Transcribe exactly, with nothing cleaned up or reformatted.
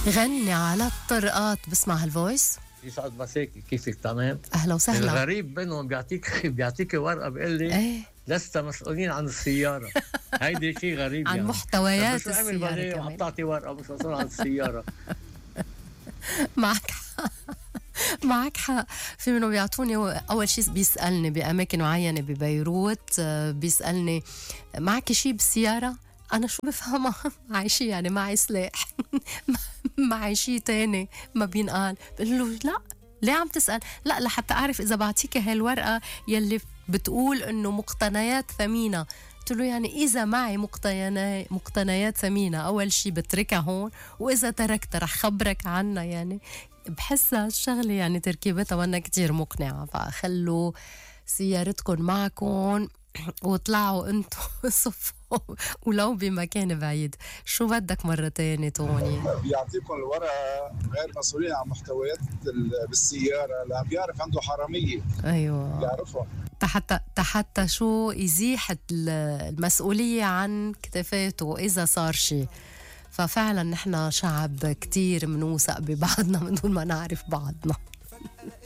غني على الطرقات. بسمع هالفويس. يسعد مساكي، كيفك؟ تمام. اهلا وسهلا. الغريب بينهم بيعطيك بيعطيك ورقه بيقول لي ايه؟ لست مسؤولين عن السياره. هيدي شيء غريب عن يعني. محتويات شو عمل السيارة عم كمان. تعطي ورقه مش مسؤول عن السياره. معك حق. معك حق. في منهم بيعطوني اول شيء بيسالني باماكن معينه ببيروت، بيسالني معك شيء بالسياره؟ انا شو بفهمها؟ معي شيء يعني معي سلاح. معي شيء تاني ما بينقال. بقول له لا، ليه عم تسال؟ لا لحتى اعرف اذا بعطيك هالورقه يلي بتقول انه مقتنيات ثمينه. قلت له يعني إذا معي مقتنيات مقتنيات ثمينة أول شي بتركها هون، وإذا تركتها رح خبرك عنها. يعني بحسها الشغلة يعني تركيبتها وانا كتير مقنعة. فخلوا سيارتكم معكم وطلعوا انتوا صفوا ولو بمكان بعيد. شو بدك مرة تانية توني؟ بيعطيكم الورقة غير مسؤولين عن محتويات بالسيارة، لا بيعرف عنده حرامية. أيوة بيعرفهم حتى حتى شو يزيح المسؤولية عن كتفاته إذا صار شيء. ففعلا نحن شعب كتير منوثق ببعضنا من دون ما نعرف بعضنا.